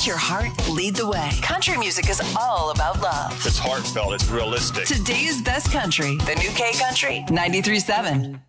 your heart lead the way. Country music is all about love. It's heartfelt. It's realistic. Today's best country. The new K Country 93.7.